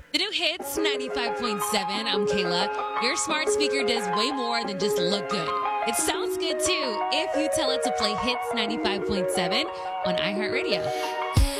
The new Hits 95.7. I'm Kayla. Your smart speaker does way more than just look good. It sounds good too if you tell it to play Hits 95.7 on iHeartRadio.